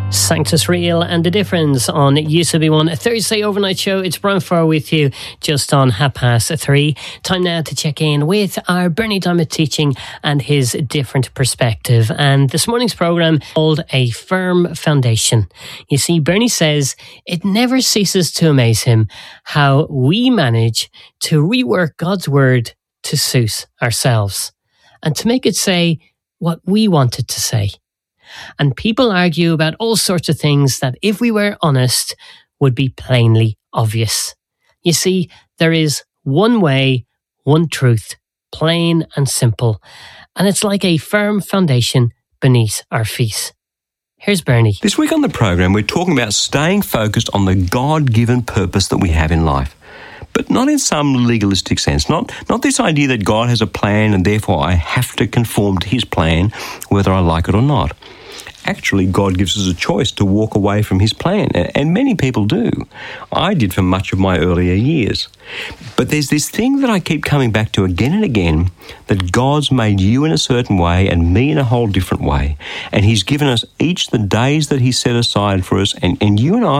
Sanctus Real and The Difference on UCB1, a Thursday overnight show. It's Brian Farr with you just on 3:30. Time now to check in with our Bernie Diamond teaching and his different perspective. And this morning's programme called A Firm Foundation. You see, Bernie says it never ceases to amaze him how we manage to rework God's word to suit ourselves and to make it say what we want it to say. And people argue about all sorts of things that, if we were honest, would be plainly obvious. You see, there is one way, one truth, plain and simple, and it's like a firm foundation beneath our feet. Here's Bernie. This week on the program, we're talking about staying focused on the God-given purpose that we have in life. But not in some legalistic sense, not this idea that God has a plan and therefore I have to conform to his plan whether I like it or not. Actually, God gives us a choice to walk away from his plan, and many people do. I did for much of my earlier years. But there's this thing that I keep coming back to again and again, that God's made you in a certain way and me in a whole different way. And he's given us each the days that he set aside for us, and you and I